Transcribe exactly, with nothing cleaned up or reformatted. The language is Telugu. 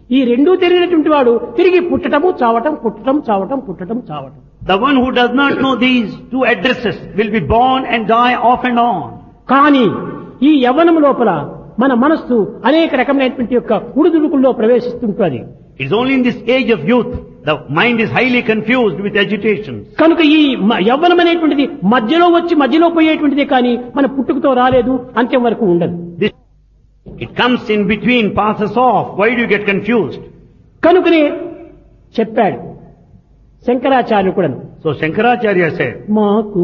ఈ రెండూ తెలియనటువంటి వాడు తిరిగి పుట్టటము చావటం పుట్టటం చావటం పుట్టటం చావటం. The one who does not know these two addresses will be born and die off and on. కానీ ఈ యవ్వనం లోపల మన మనస్సు అనేక రకమైనటువంటి యొక్క ఉడుదుడుకుల్లో ప్రవేశిస్తుంటుంది. It's only in this age of youth the mind is highly confused with agitations. కనుక ఈ మ- యవ్వనం అనేటువంటిది మధ్యలో వచ్చి మధ్యలో పోయేటువంటిదే కానీ మన పుట్టుకతో రాలేదు, అంత్యం వరకు ఉండదు. This, it comes in between, passes off. Why do you get confused? కనుకనే చెప్పాడు శంకరాచార్యుడు కూడా, So Shankaracharya said, మాకు